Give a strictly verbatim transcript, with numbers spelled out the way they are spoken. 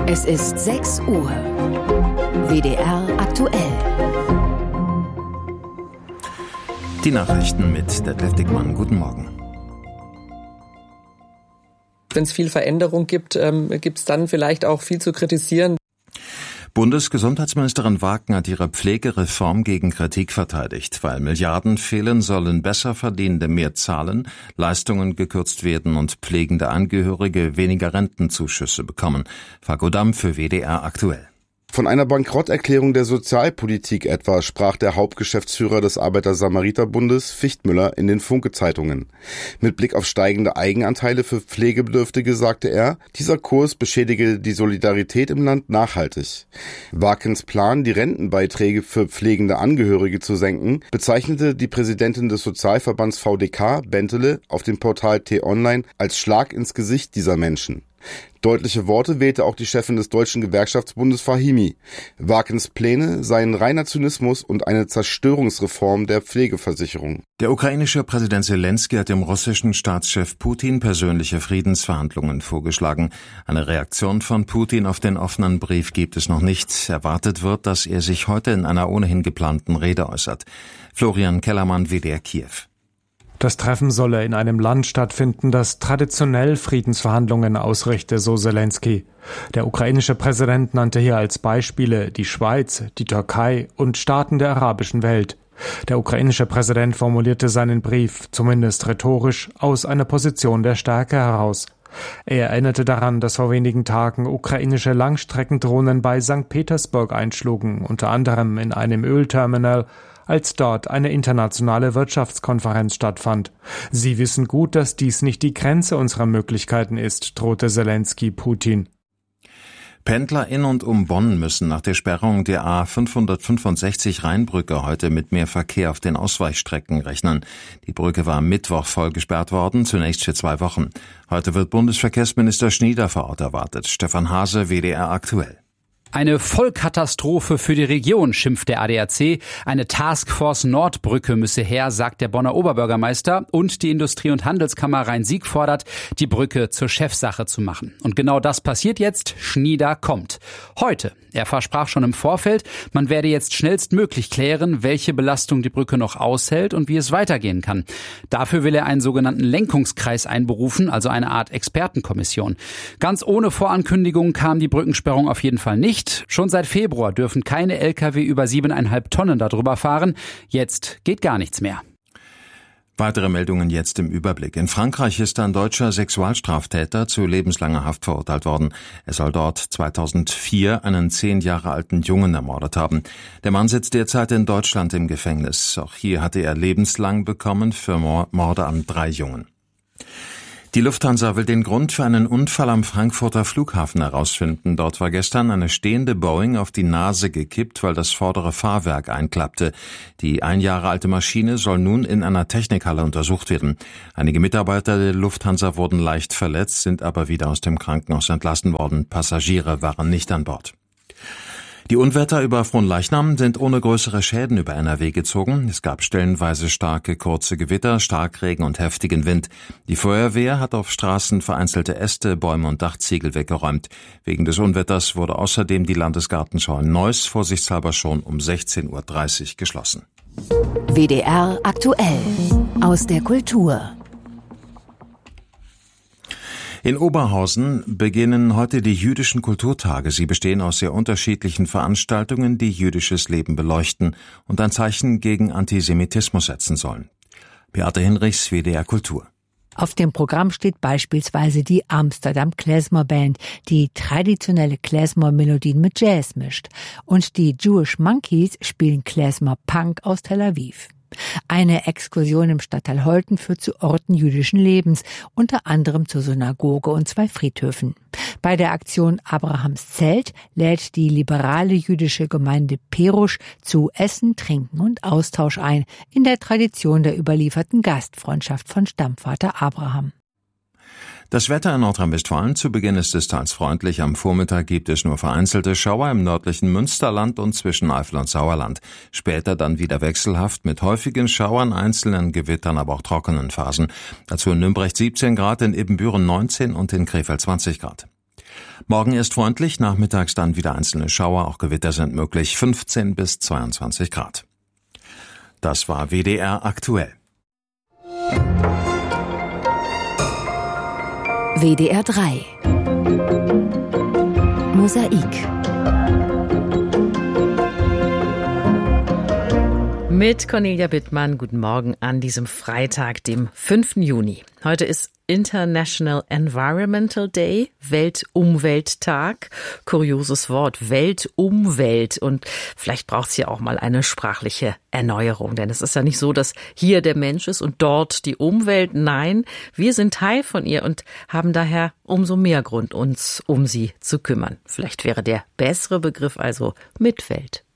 Es ist sechs Uhr. W D R aktuell. Die Nachrichten mit Detlef Dickmann. Guten Morgen. Wenn es viel Veränderung gibt, ähm, gibt es dann vielleicht auch viel zu kritisieren. Bundesgesundheitsministerin Wagner hat ihre Pflegereform gegen Kritik verteidigt. Weil Milliarden fehlen, sollen Besserverdienende mehr zahlen, Leistungen gekürzt werden und pflegende Angehörige weniger Rentenzuschüsse bekommen. Falko Damm für W D R aktuell. Von einer Bankrotterklärung der Sozialpolitik etwa sprach der Hauptgeschäftsführer des Arbeiter-Samariter-Bundes Fichtmüller in den Funke-Zeitungen. Mit Blick auf steigende Eigenanteile für Pflegebedürftige sagte er, dieser Kurs beschädige die Solidarität im Land nachhaltig. Wagens Plan, die Rentenbeiträge für pflegende Angehörige zu senken, bezeichnete die Präsidentin des Sozialverbands V D K, Bentele, auf dem Portal T-Online als Schlag ins Gesicht dieser Menschen. Deutliche Worte wählte auch die Chefin des Deutschen Gewerkschaftsbundes Fahimi. Wagens Pläne seien reiner Zynismus und eine Zerstörungsreform der Pflegeversicherung. Der ukrainische Präsident Zelensky hat dem russischen Staatschef Putin persönliche Friedensverhandlungen vorgeschlagen. Eine Reaktion von Putin auf den offenen Brief gibt es noch nicht. Erwartet wird, dass er sich heute in einer ohnehin geplanten Rede äußert. Florian Kellermann, W D R Kiew. Das Treffen solle in einem Land stattfinden, das traditionell Friedensverhandlungen ausrichte, so Zelensky. Der ukrainische Präsident nannte hier als Beispiele die Schweiz, die Türkei und Staaten der arabischen Welt. Der ukrainische Präsident formulierte seinen Brief, zumindest rhetorisch, aus einer Position der Stärke heraus. Er erinnerte daran, dass vor wenigen Tagen ukrainische Langstreckendrohnen bei Sankt Petersburg einschlugen, unter anderem in einem Ölterminal, als dort eine internationale Wirtschaftskonferenz stattfand. Sie wissen gut, dass dies nicht die Grenze unserer Möglichkeiten ist, drohte Zelensky Putin. Pendler in und um Bonn müssen nach der Sperrung der A fünfhundertfünfundsechzig Rheinbrücke heute mit mehr Verkehr auf den Ausweichstrecken rechnen. Die Brücke war am Mittwoch voll gesperrt worden, zunächst für zwei Wochen. Heute wird Bundesverkehrsminister Schnieder vor Ort erwartet. Stefan Hase, W D R aktuell. Eine Vollkatastrophe für die Region, schimpft der A D A C. Eine Taskforce Nordbrücke müsse her, sagt der Bonner Oberbürgermeister. Und die Industrie- und Handelskammer Rhein-Sieg fordert, die Brücke zur Chefsache zu machen. Und genau das passiert jetzt. Schnieder kommt. Heute. Er versprach schon im Vorfeld, man werde jetzt schnellstmöglich klären, welche Belastung die Brücke noch aushält und wie es weitergehen kann. Dafür will er einen sogenannten Lenkungskreis einberufen, also eine Art Expertenkommission. Ganz ohne Vorankündigung kam die Brückensperrung auf jeden Fall nicht. Schon seit Februar dürfen keine L K W über siebeneinhalb Tonnen darüber fahren. Jetzt geht gar nichts mehr. Weitere Meldungen jetzt im Überblick. In Frankreich ist ein deutscher Sexualstraftäter zu lebenslanger Haft verurteilt worden. Er soll dort zweitausendvier einen zehn Jahre alten Jungen ermordet haben. Der Mann sitzt derzeit in Deutschland im Gefängnis. Auch hier hatte er lebenslang bekommen für Morde an drei Jungen. Die Lufthansa will den Grund für einen Unfall am Frankfurter Flughafen herausfinden. Dort war gestern eine stehende Boeing auf die Nase gekippt, weil das vordere Fahrwerk einklappte. Die ein Jahre alte Maschine soll nun in einer Technikhalle untersucht werden. Einige Mitarbeiter der Lufthansa wurden leicht verletzt, sind aber wieder aus dem Krankenhaus entlassen worden. Passagiere waren nicht an Bord. Die Unwetter über Fronleichnam sind ohne größere Schäden über N R W gezogen. Es gab stellenweise starke, kurze Gewitter, Starkregen und heftigen Wind. Die Feuerwehr hat auf Straßen vereinzelte Äste, Bäume und Dachziegel weggeräumt. Wegen des Unwetters wurde außerdem die Landesgartenschau in Neuss vorsichtshalber schon um sechzehn Uhr dreißig geschlossen. W D R aktuell aus der Kultur. In Oberhausen beginnen heute die jüdischen Kulturtage. Sie bestehen aus sehr unterschiedlichen Veranstaltungen, die jüdisches Leben beleuchten und ein Zeichen gegen Antisemitismus setzen sollen. Beate Hinrichs, W D R Kultur. Auf dem Programm steht beispielsweise die Amsterdam Klezmer Band, die traditionelle Klezmer-Melodien mit Jazz mischt. Und die Jewish Monkeys spielen Klezmer Punk aus Tel Aviv. Eine Exkursion im Stadtteil Holten führt zu Orten jüdischen Lebens, unter anderem zur Synagoge und zwei Friedhöfen. Bei der Aktion Abrahams Zelt lädt die liberale jüdische Gemeinde Perusch zu Essen, Trinken und Austausch ein, in der Tradition der überlieferten Gastfreundschaft von Stammvater Abraham. Das Wetter in Nordrhein-Westfalen: zu Beginn ist es teils freundlich. Am Vormittag gibt es nur vereinzelte Schauer im nördlichen Münsterland und zwischen Eifel und Sauerland. Später dann wieder wechselhaft mit häufigen Schauern, einzelnen Gewittern, aber auch trockenen Phasen. Dazu in Nümbrecht siebzehn Grad, in Ibbenbüren neunzehn und in Krefeld zwanzig Grad. Morgen erst freundlich, nachmittags dann wieder einzelne Schauer, auch Gewitter sind möglich, fünfzehn bis zweiundzwanzig Grad. Das war W D R aktuell. W D R drei Mosaik. Mit Cornelia Bittmann, guten Morgen an diesem Freitag, dem fünften Juni. Heute ist International Environmental Day, Weltumwelttag. Kurioses Wort, Weltumwelt. Und vielleicht braucht es ja auch mal eine sprachliche Erneuerung. Denn es ist ja nicht so, dass hier der Mensch ist und dort die Umwelt. Nein, wir sind Teil von ihr und haben daher umso mehr Grund, uns um sie zu kümmern. Vielleicht wäre der bessere Begriff also Mitwelt.